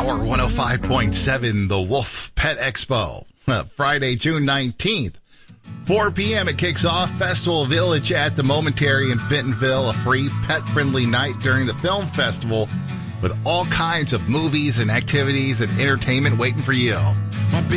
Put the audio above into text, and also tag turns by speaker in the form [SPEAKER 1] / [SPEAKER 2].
[SPEAKER 1] Power 105.7, the Wolf Pet Expo. Friday, June 19th, 4 p.m. it kicks off. Festival Village at the Momentary in Bentonville, a free pet-friendly night during the film festival with all kinds of movies and activities and entertainment waiting for you.